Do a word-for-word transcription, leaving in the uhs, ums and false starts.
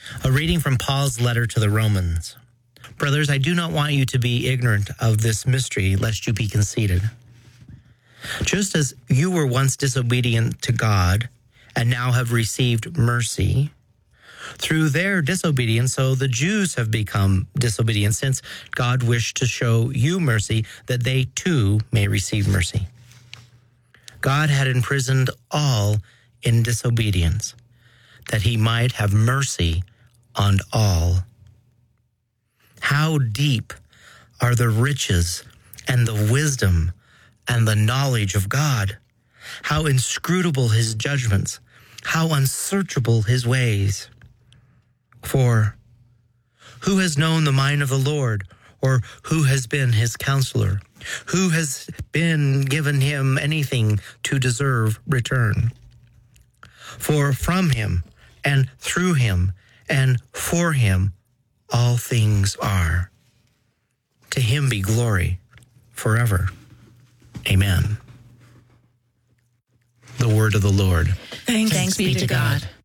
A reading from Paul's letter to the Romans. Brothers, I do not want you to be ignorant of this mystery, lest you be conceited. Just as you were once disobedient to God, and now have received mercy, through their disobedience, so the Jews have become disobedient, since God wished to show you mercy, that they too may receive mercy. God had imprisoned all in disobedience, that he might have mercy on all. How deep are the riches and the wisdom and the knowledge of God! How inscrutable his judgments, how unsearchable his ways! For who has known the mind of the Lord, or who has been his counselor? Who has been given him anything to deserve return? For from him, and through him, and for him, all things are. To him be glory forever. Amen. The word of the Lord. Thanks, Thanks be to God.